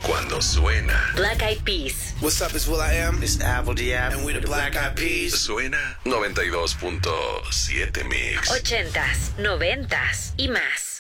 cuando suena. Black Eyed Peas. What's up, it's will.i.am. It's Apple D.App. And we the Black Eyed Peas. Suena 92.7 Mix. 80s, 90s y más.